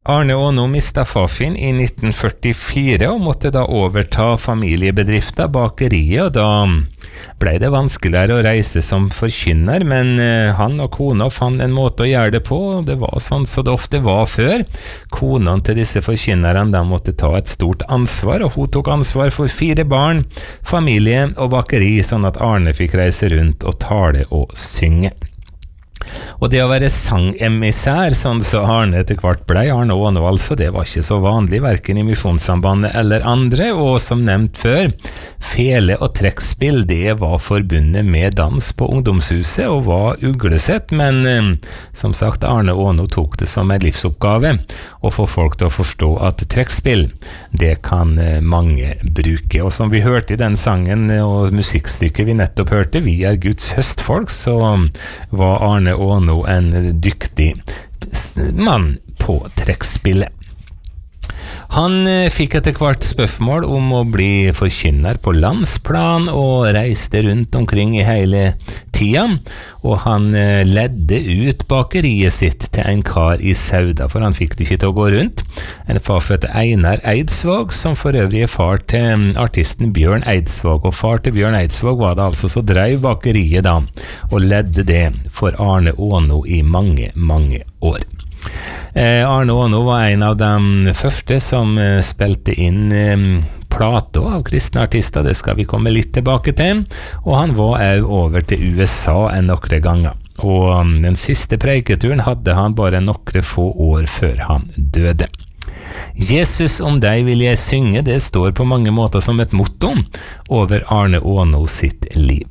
Arne Åno mistet fafin i 1944 og måtte da overta familiebedriften bakeriet, og da ble det vanskeligere å reise som forkynner, men han og kona fant en måte å gjøre det på, og det var sånn som det ofte var før. Konene til disse forkynnerne de måtte ta et stort ansvar, og hun tok ansvar for 4 barn, familie og bakeri, sånn at Arne fikk reise rundt og tale og synge. Og det å være sangemissær, sånn så Arne etter hvert ble Arne Åno, altså, det var ikke så vanlig, hverken i Misjonssambandet eller andre, og som nevnt før, fele og trekkspill, det var forbundet med dans på ungdomshuset og var uglesett, men som sagt, Arne Åno tok det som en livsoppgave å få folk til å forstå at trekkspill, det kan mange bruke. Og som vi hørte i den sangen og musikkstykket vi nettopp hørte, Vi er Guds høstfolk, så var Arne Åno en dyktig mann på trekkspillet. Han fikk etter hvert spørsmål om å bli forkynner på landsplan og reiste rundt omkring i hele tida, og han ledde ut bakeriet sitt til en kar i Sauda, for han fikk det ikke til å gå rundt. En far født Einar Eidsvåg, som for øvrig er far til artisten Bjørn Eidsvåg, og far til Bjørn Eidsvåg var det altså så drev bakeriet da, og ledde det for Arne Åno i mange, mange år. Arne Åno var en av de første som spilte inn plater av kristne artister, det skal vi komme litt tilbake til, og han var også over til USA noen ganger, og den siste preiketuren hadde han bare noen få år før han døde. Jesus om deg vil jeg synge, det står på mange måter som et motto over Arne Åno sitt liv.